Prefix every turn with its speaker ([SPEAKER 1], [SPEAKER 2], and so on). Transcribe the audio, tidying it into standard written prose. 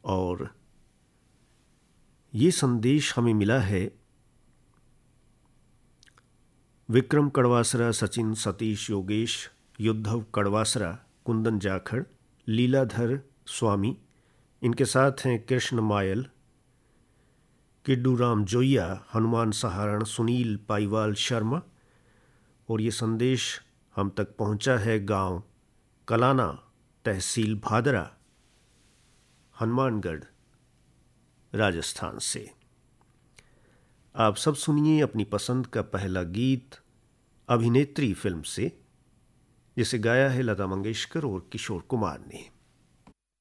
[SPEAKER 1] और ये संदेश हमें मिला है विक्रम कड़वासरा, सचिन सतीश योगेश, युद्धव कड़वासरा, कुंदन जाखड़, लीलाधर स्वामी, इनके साथ हैं कृष्ण मायल, किड्डूराम जोइया, हनुमान सहारण, सुनील पाईवाल शर्मा। और ये संदेश हम तक पहुंचा है गांव कलाना, तहसील भादरा, हनुमानगढ़, राजस्थान से। आप सब सुनिए अपनी पसंद का पहला गीत अभिनेत्री फिल्म से, जिसे गाया है लता मंगेशकर और किशोर कुमार ने।